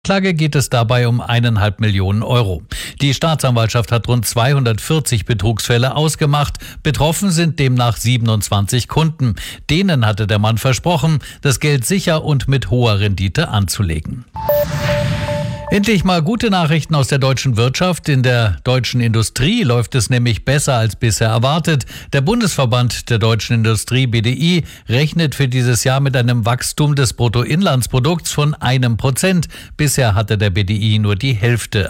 Klage geht es dabei um 1,5 Millionen Euro. Die Staatsanwaltschaft hat rund 240 Betrugsfälle ausgemacht. Betroffen sind demnach 27 Kunden. Denen hatte der Mann versprochen, das Geld sicher und mit hoher Rendite anzulegen. Endlich mal gute Nachrichten aus der deutschen Wirtschaft. In der deutschen Industrie läuft es nämlich besser als bisher erwartet. Der Bundesverband der deutschen Industrie BDI rechnet für dieses Jahr mit einem Wachstum des Bruttoinlandsprodukts von 1%. Bisher hatte der BDI nur die Hälfte